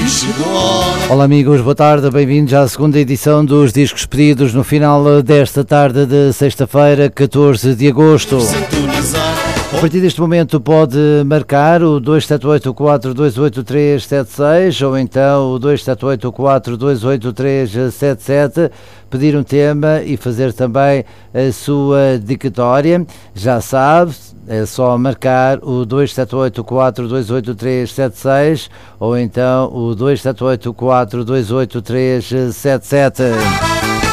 Olá amigos, boa tarde, bem-vindos à segunda edição dos Discos Pedidos no final desta tarde de sexta-feira, 14 de agosto. A partir deste momento pode marcar o 278-428376 ou então o 278-428377, pedir um tema e fazer também a sua dedicatória. Já sabe, é só marcar o 278-428376 ou então o 278-428377.